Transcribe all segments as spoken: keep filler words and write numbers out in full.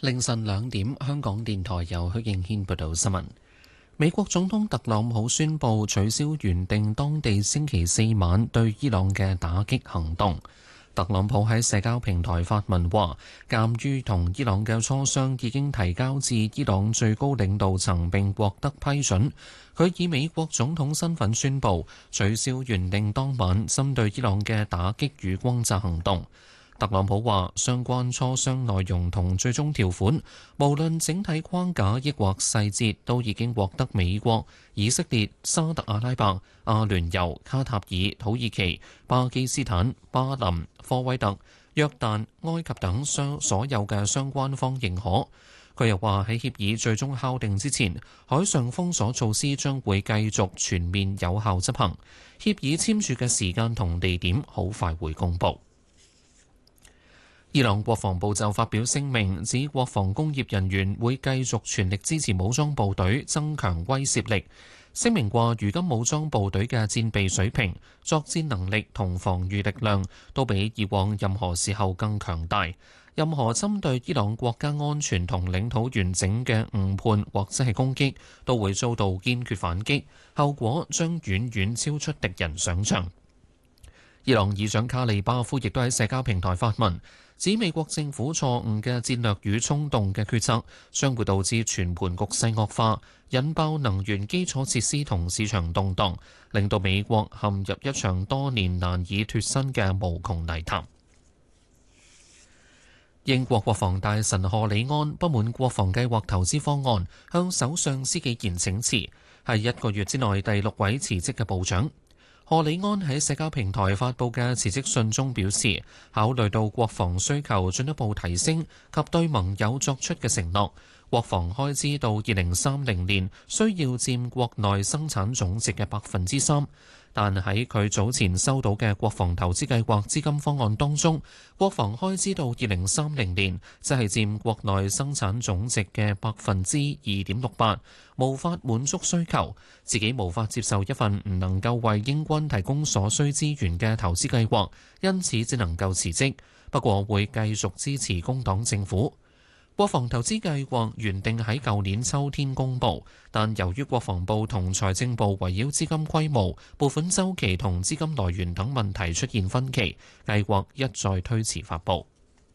凌晨兩點，香港電台由許敬軒報道新聞。美國總統特朗普宣布取消原定當地星期四晚對伊朗嘅打擊行動。特朗普喺社交平台發文話，鑑於同伊朗嘅磋商已經提交至伊朗最高領導層並獲得批准，佢以美國總統身份宣布取消原定當晚針對伊朗嘅打擊與轟炸行動。特朗普話，相關磋商內容同最終條款，無論整體框架抑或細節，都已經獲得美國、以色列、沙特阿拉伯、阿聯酋、卡塔爾、土耳其、巴基斯坦、巴林、科威特、約旦、埃及等相所有嘅相關方認可。佢又話，喺協議最終敲定之前，海上封鎖措施將會繼續全面有效執行。協議簽署嘅時間同地點好快會公佈。伊朗國防部就發表聲明，指國防工業人員會繼續全力支持武裝部隊，增強威懾力。聲明話，如今武裝部隊嘅戰備水平、作戰能力同防禦力量都比以往任何時候更強大。任何針對伊朗國家安全同領土完整嘅誤判或者係攻擊，都會遭到堅決反擊，後果將遠遠超出敵人想象。伊朗議長卡利巴夫亦都喺社交平台發文，指美國政府錯誤嘅戰略與衝動嘅決策，將會導致全盤局勢惡化，引爆能源基礎設施同市場動盪，令到美國陷入一場多年難以脫身嘅無窮泥潭。英國國防大臣賀里安不滿國防計劃投資方案，向首相施紀賢請辭，係一個月之內第六位辭職嘅部長。賀里安喺社交平台發布嘅辭職信中表示，考慮到國防需求進一步提升及對盟友作出嘅承諾，國防開支到二零三零年需要佔國內生產總值嘅百分之三。但喺佢早前收到嘅國防投資計劃資金方案當中，國防開支到二零三零年即係佔國內生產總值嘅百分之二點六八，無法滿足需求，自己無法接受一份唔能夠為英軍提供所需資源嘅投資計劃，因此只能夠辭職。不過會繼續支持工黨政府。國防投資計劃原定喺舊年秋天公布，但由於國防部同財政部圍繞資金規模、撥款週期同資金來源等問題出現分歧，計劃一再推遲發布。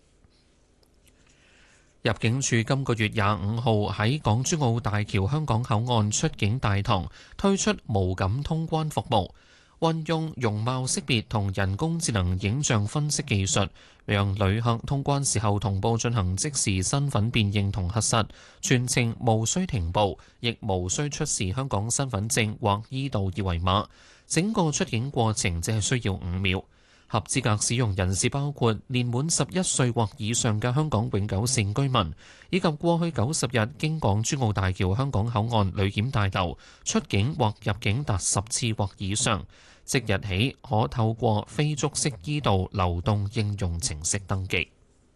入境處今個月廿五號喺港珠澳大橋香港口岸出境大堂推出無感通關服務，運用容貌識別同人工智能影像分析技術，讓旅客通關時候同步進行即時身份辨認同核實，全程無需停步，亦無需出示香港身份證或 e 道二維碼，整個出境過程只係需要五秒。合資格使用人士包括年滿十一歲或以上嘅香港永久性居民，以及過去九十日經港珠澳大橋香港口岸旅檢大樓出境或入境達十次或以上，即日起可透過非觸式 e 道流動應用程式登記。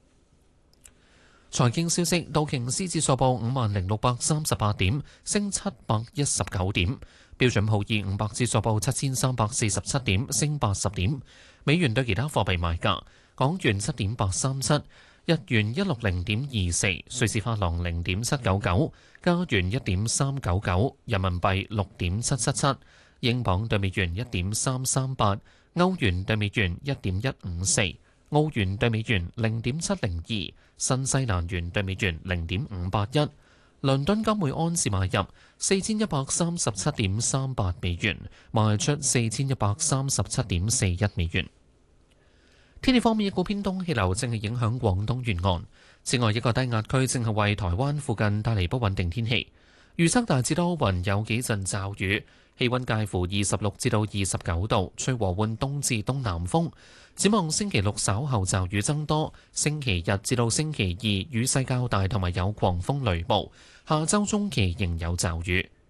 財經消息，道瓊斯指數報五萬零六百三十八點，升七百一十九點；標準普爾五百指數報七千三百四十七點，升八十點。美元對其他貨幣賣價：港元七點八三七，日元一六零點二四，瑞士法郎零點七九九，加元一點三九九，人民幣六點七七七，英鎊對美元一點三三八，歐元對美元一點一五四，澳元對美元零點七零二，新西蘭元對美元零點五八一。倫敦金每安士買入四千一百三十七點三八美元，賣出四千一百三十七點四一美元。天氣方面，一股偏東氣流正係影響廣東沿岸，此外一個低壓區正係為台灣附近帶嚟不穩定天氣。預測大致多雲，有幾陣驟雨，氣溫介乎二十六至到二十九度，吹和緩東至東南風。展望星期六稍後驟雨增多，星期日至到星期二雨勢較大，同埋有狂風雷暴。下周中期仍有驟雨。